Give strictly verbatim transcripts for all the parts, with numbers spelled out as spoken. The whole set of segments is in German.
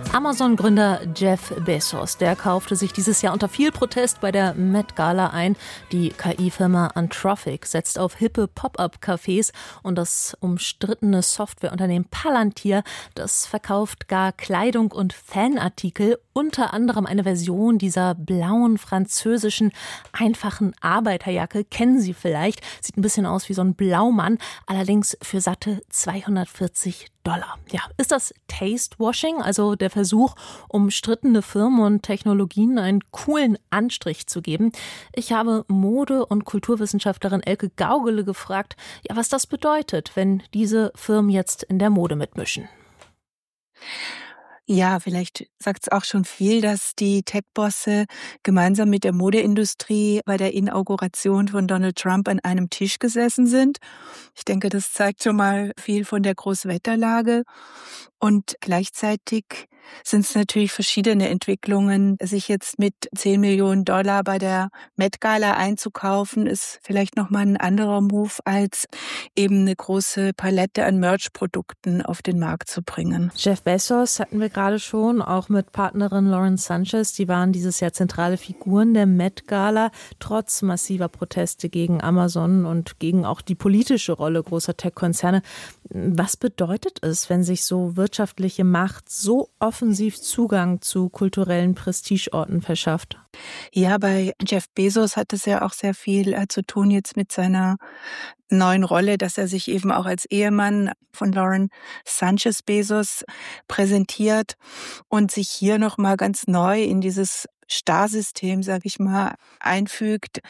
Amazon-Gründer Jeff Bezos, der kaufte sich dieses Jahr unter viel Protest bei der Met Gala ein. Die K I-Firma Anthropic setzt auf hippe Pop-up-Cafés und das umstrittene Softwareunternehmen Palantir, das verkauft gar Kleidung und Fanartikel, unter anderem eine Version dieser blauen französischen einfachen Arbeiterjacke. Kennen Sie vielleicht, sieht ein bisschen aus wie so ein Blaumann, allerdings für satte zweihundertvierzig Dollar. Ja, ist das Taste-Washing, also der Versuch, umstrittene Firmen und Technologien einen coolen Anstrich zu geben? Ich habe Mode- und Kulturwissenschaftlerin Elke Gaugele gefragt, ja, was das bedeutet, wenn diese Firmen jetzt in der Mode mitmischen. Ja, vielleicht sagt es auch schon viel, dass die Tech-Bosse gemeinsam mit der Modeindustrie bei der Inauguration von Donald Trump an einem Tisch gesessen sind. Ich denke, das zeigt schon mal viel von der Großwetterlage. Und gleichzeitig sind es natürlich verschiedene Entwicklungen. Sich jetzt mit zehn Millionen Dollar bei der Met Gala einzukaufen, ist vielleicht nochmal ein anderer Move, als eben eine große Palette an Merch-Produkten auf den Markt zu bringen. Jeff Bezos hatten wir gerade schon, auch mit Partnerin Lauren Sanchez. Die waren dieses Jahr zentrale Figuren der Met Gala, trotz massiver Proteste gegen Amazon und gegen auch die politische Rolle großer Tech-Konzerne. Was bedeutet es, wenn sich so wirtschaftliche Macht so offensiv Zugang zu kulturellen Prestigeorten verschafft? Ja, bei Jeff Bezos hat es ja auch sehr viel äh, zu tun jetzt mit seiner neuen Rolle, dass er sich eben auch als Ehemann von Lauren Sanchez Bezos präsentiert und sich hier nochmal ganz neu in dieses Starsystem, sag ich mal, einfügt.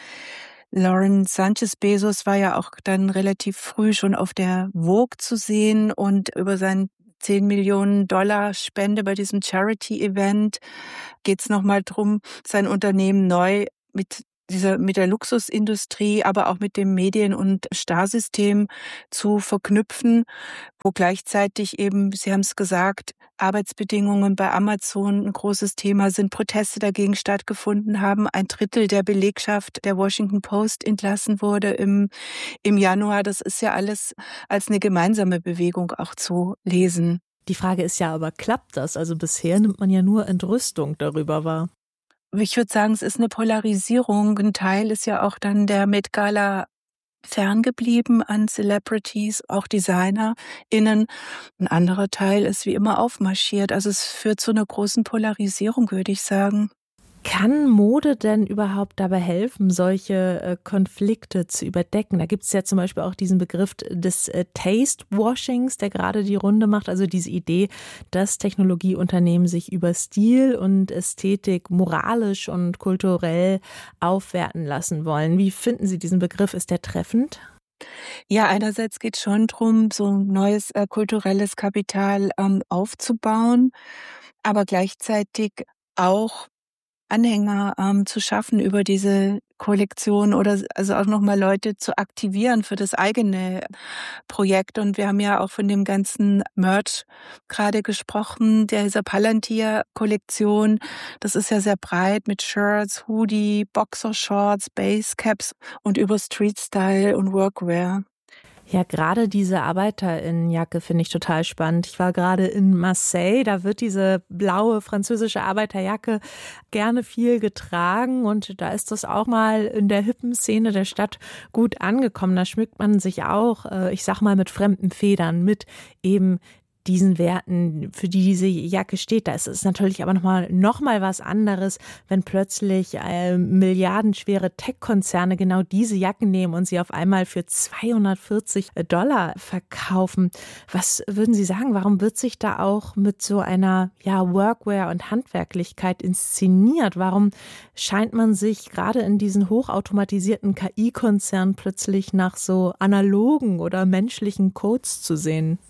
Lauren Sanchez Bezos war ja auch dann relativ früh schon auf der Vogue zu sehen und über sein zehn Millionen Dollar Spende bei diesem Charity-Event geht es nochmal drum, sein Unternehmen neu mit dieser, mit der Luxusindustrie, aber auch mit dem Medien- und Starsystem zu verknüpfen, wo gleichzeitig eben, Sie haben es gesagt, Arbeitsbedingungen bei Amazon ein großes Thema sind, Proteste dagegen stattgefunden haben. Ein Drittel der Belegschaft der Washington Post entlassen wurde im, im Januar. Das ist ja alles als eine gemeinsame Bewegung auch zu lesen. Die Frage ist ja aber, klappt das? Also bisher nimmt man ja nur Entrüstung darüber wahr. Ich würde sagen, es ist eine Polarisierung. Ein Teil ist ja auch dann der Met Gala ferngeblieben an Celebrities, auch DesignerInnen. Ein anderer Teil ist wie immer aufmarschiert. Also es führt zu einer großen Polarisierung, würde ich sagen. Kann Mode denn überhaupt dabei helfen, solche äh, Konflikte zu überdecken? Da gibt es ja zum Beispiel auch diesen Begriff des äh, Taste-Washings, der gerade die Runde macht. Also diese Idee, dass Technologieunternehmen sich über Stil und Ästhetik moralisch und kulturell aufwerten lassen wollen. Wie finden Sie diesen Begriff? Ist der treffend? Ja, einerseits geht es schon darum, so ein neues äh, kulturelles Kapital ähm, aufzubauen, aber gleichzeitig auch Anhänger ähm, zu schaffen über diese Kollektion oder also auch nochmal Leute zu aktivieren für das eigene Projekt. Und wir haben ja auch von dem ganzen Merch gerade gesprochen, dieser Palantir-Kollektion. Das ist ja sehr breit mit Shirts, Hoodie, Boxershorts, Basecaps und über Street-Style und Workwear. Ja, gerade diese Arbeiterinnenjacke finde ich total spannend. Ich war gerade in Marseille, da wird diese blaue französische Arbeiterjacke gerne viel getragen und da ist das auch mal in der hippen Szene der Stadt gut angekommen. Da schmückt man sich auch, ich sag mal, mit fremden Federn, mit eben diesen Werten, für die diese Jacke steht. Da ist es natürlich aber nochmal noch mal was anderes, wenn plötzlich äh, milliardenschwere Tech-Konzerne genau diese Jacken nehmen und sie auf einmal für zweihundertvierzig Dollar verkaufen. Was würden Sie sagen, warum wird sich da auch mit so einer ja, Workwear und Handwerklichkeit inszeniert? Warum scheint man sich gerade in diesen hochautomatisierten K I-Konzernen plötzlich nach so analogen oder menschlichen Codes zu sehen?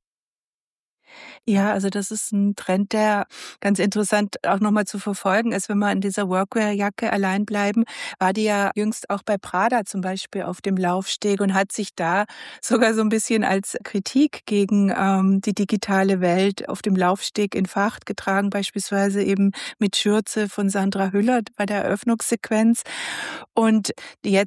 Ja, also das ist ein Trend, der ganz interessant auch nochmal zu verfolgen ist, wenn wir in dieser Workwear-Jacke allein bleiben, war die ja jüngst auch bei Prada zum Beispiel auf dem Laufsteg und hat sich da sogar so ein bisschen als Kritik gegen ähm, die digitale Welt auf dem Laufsteg in Fahrt getragen, beispielsweise eben mit Schürze von Sandra Hüller bei der Eröffnungssequenz. Und jetzt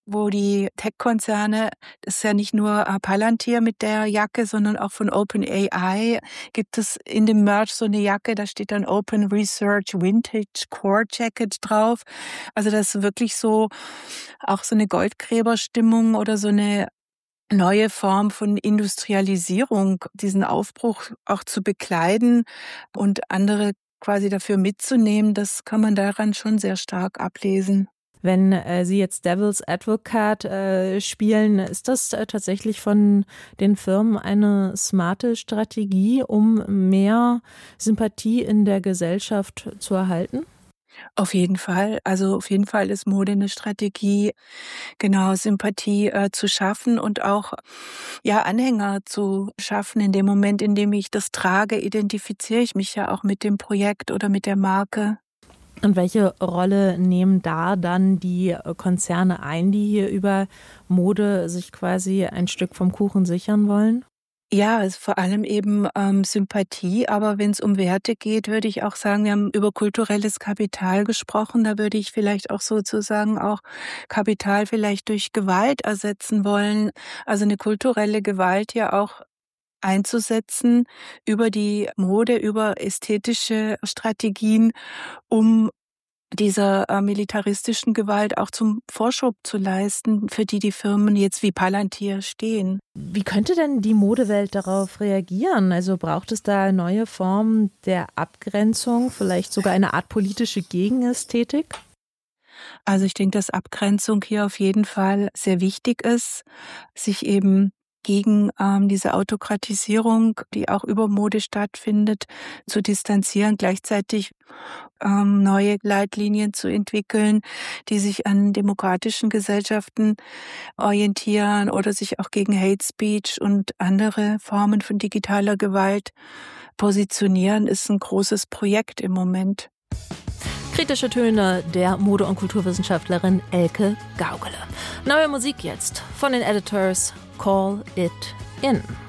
wo die Tech-Konzerne, das ist ja nicht nur Palantir mit der Jacke, sondern auch von OpenAI gibt es in dem Merch so eine Jacke, da steht dann Open Research Vintage Core Jacket drauf. Also das ist wirklich so auch so eine Goldgräberstimmung oder so eine neue Form von Industrialisierung, diesen Aufbruch auch zu bekleiden und andere quasi dafür mitzunehmen, das kann man daran schon sehr stark ablesen. Wenn äh, Sie jetzt Devil's Advocate äh, spielen, ist das äh, tatsächlich von den Firmen eine smarte Strategie, um mehr Sympathie in der Gesellschaft zu erhalten? Auf jeden Fall. Also auf jeden Fall ist Mode eine Strategie, genau, Sympathie äh, zu schaffen und auch ja Anhänger zu schaffen. In dem Moment, in dem ich das trage, identifiziere ich mich ja auch mit dem Projekt oder mit der Marke. Und welche Rolle nehmen da dann die Konzerne ein, die hier über Mode sich quasi ein Stück vom Kuchen sichern wollen? Ja, es ist vor allem eben ähm, Sympathie, aber wenn es um Werte geht, würde ich auch sagen, wir haben über kulturelles Kapital gesprochen, da würde ich vielleicht auch sozusagen auch Kapital vielleicht durch Gewalt ersetzen wollen, also eine kulturelle Gewalt ja auch einzusetzen über die Mode, über ästhetische Strategien, um dieser äh, militaristischen Gewalt auch zum Vorschub zu leisten, für die die Firmen jetzt wie Palantir stehen. Wie könnte denn die Modewelt darauf reagieren? Also braucht es da neue Formen der Abgrenzung, vielleicht sogar eine Art politische Gegenästhetik? Also ich denke, dass Abgrenzung hier auf jeden Fall sehr wichtig ist, sich eben gegen ähm, diese Autokratisierung, die auch über Mode stattfindet, zu distanzieren, gleichzeitig ähm, neue Leitlinien zu entwickeln, die sich an demokratischen Gesellschaften orientieren oder sich auch gegen Hate Speech und andere Formen von digitaler Gewalt positionieren, ist ein großes Projekt im Moment. Kritische Töne der Mode- und Kulturwissenschaftlerin Elke Gaugele. Neue Musik jetzt von den Editors. Call It In.